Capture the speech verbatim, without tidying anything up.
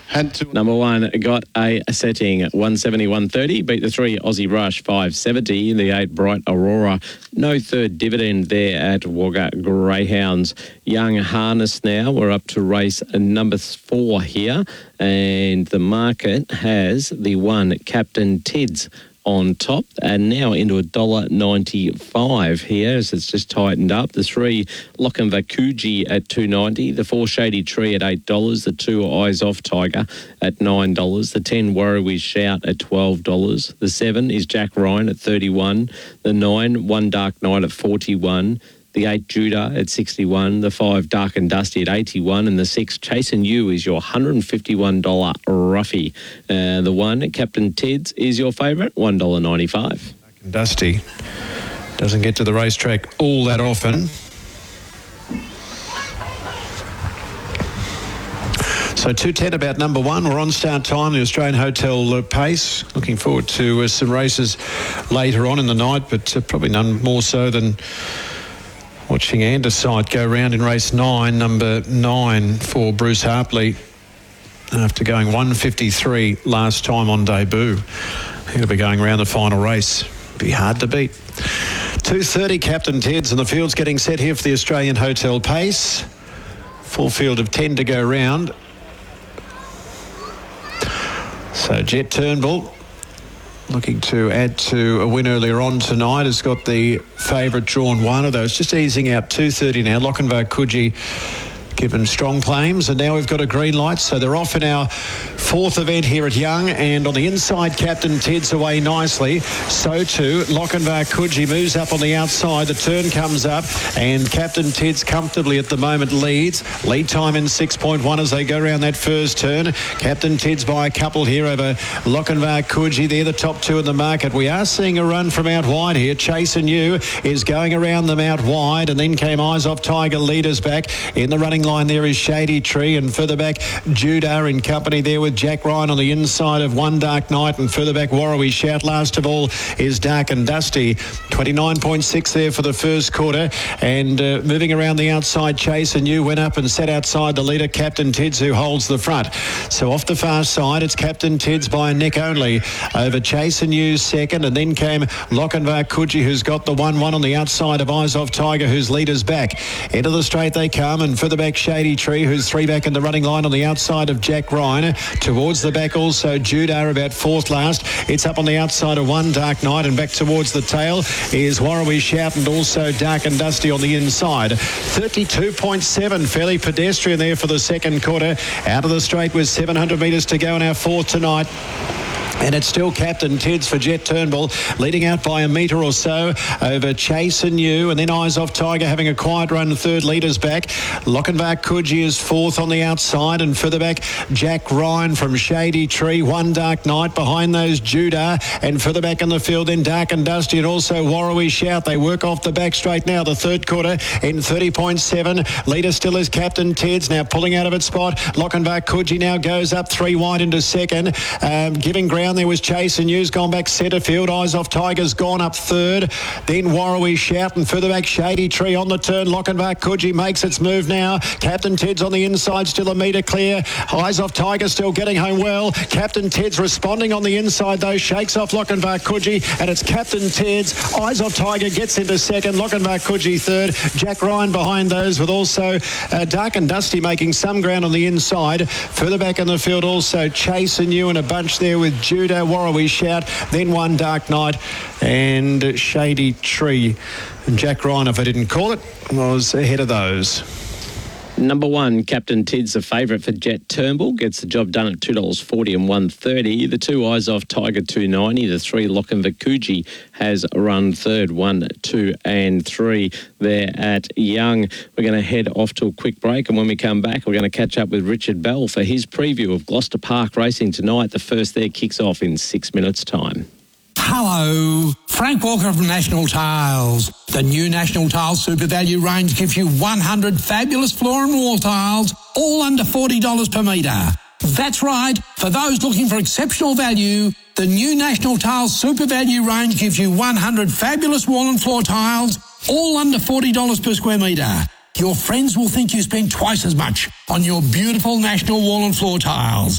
Had to. Number one got a setting one seventy, one thirty. Beat the three Aussie Rush five seventy. The eight Bright Aurora. No third dividend there at Wagga Greyhounds. Young Harness now. We're up to race number four here. And the market has the one Captain Tids on top, and now into a one dollar ninety-five here as it's just tightened up. The three Lochinvakuji at two ninety, the four Shady Tree at eight dollars, the two Eyes Off Tiger at nine dollars, the ten Warrawee Shout at twelve dollars, the seven is Jack Ryan at thirty-one, the nine One Dark Night at forty-one, the eight Judah at sixty-one, the five Dark and Dusty at eighty-one, and the six Chasing You is your one hundred fifty-one dollars roughie. Uh, the one Captain Tids is your favourite, one dollar ninety-five. Dark and Dusty doesn't get to the racetrack all that often. So two ten about number one. We're on start time, the Australian Hotel uh, pace. Looking forward to uh, some races later on in the night, but uh, probably none more so than watching Anderside go round in race nine, number nine for Bruce Harpley, after going one fifty-three last time on debut. He'll be going around the final race. Be hard to beat. two thirty, Captain Tids, and the field's getting set here for the Australian Hotel pace. Full field of ten to go round. So Jet Turnbull, looking to add to a win earlier on tonight, has got the favourite drawn one of those. Just easing out two thirty now. Lochinvakuji given strong claims, and now we've got a green light, so they're off in our fourth event here at Young, and on the inside Captain Tids away nicely, so too Lochinvakuji moves up on the outside, the turn comes up, and Captain Tids comfortably at the moment leads. Lead time in six point one as they go around that first turn. Captain Tids by a couple here over Lochinvakuji. They're the top two in the market. We are seeing a run from out wide here. Chasing You is going around them out wide, and then came Eyes Off Tiger, leaders back. In the running line there is Shady Tree, and further back Judah in company there with Jack Ryan on the inside of One Dark Night, and further back Warrawee Shout. Last of all is Dark and Dusty. twenty-nine point six there for the first quarter, and uh, moving around the outside Chasing You went up and sat outside the leader Captain Tids, who holds the front. So off the far side it's Captain Tids by a neck only over Chasing You second, and then came Lochinvakuji, who's got the one one on the outside of Eyes Off Tiger, whose leader's back. Into the straight they come, and further back Shady Tree, who's three back in the running line on the outside of Jack Ryan. Towards the back also Judah about fourth last. It's up on the outside of One Dark Night, and back towards the tail is Warrawee Shout, and also Dark and Dusty on the inside. thirty-two point seven, fairly pedestrian there for the second quarter. Out of the straight with seven hundred metres to go in our fourth tonight. And it's still Captain Tids for Jet Turnbull, leading out by a metre or so over Chasing You, and then Eyes Off Tiger having a quiet run, third leaders back. Lochinvakuji is fourth on the outside, and further back Jack Ryan from Shady Tree. One Dark Night behind those Judah, and further back in the field then Dark and Dusty, and also Warrawee Shout. They work off the back straight now, the third quarter in thirty point seven. Leader still is Captain Tids, now pulling out of its spot. Lochinvakuji now goes up three wide into second, um, giving ground. There was Chasing You's gone back centre field. Eyes Off Tiger's gone up third. Then Warrawee Shout, and further back Shady Tree on the turn. Lochinvakuji makes its move now. Captain Tids on the inside, still a metre clear. Eyes Off Tiger still getting home well. Captain Tids responding on the inside though, shakes off Lochinvakuji, and it's Captain Tids. Eyes Off Tiger gets into second. Lochinvakuji third. Jack Ryan behind those, with also uh, Dark and Dusty making some ground on the inside. Further back in the field also Chasing You in a bunch there with Judah, Warrawee Shout, then One Dark Night and Shady Tree. And Jack Ryan, if I didn't call it, was ahead of those. Number one, Captain Tids, a favourite for Jet Turnbull, gets the job done at two dollars forty and one thirty. The two Eyes Off Tiger, two ninety. The three Lochinvakuji has run third, one, two and three there at Young. We're going to head off to a quick break, and when we come back, we're going to catch up with Richard Bell for his preview of Gloucester Park racing tonight. The first there kicks off in six minutes' time. Hello, Frank Walker from National Tiles. The new National Tiles Super Value range gives you one hundred fabulous floor and wall tiles, all under forty dollars per metre. That's right, for those looking for exceptional value, the new National Tiles Super Value range gives you one hundred fabulous wall and floor tiles, all under forty dollars per square metre. Your friends will think you spent twice as much on your beautiful National wall and floor tiles.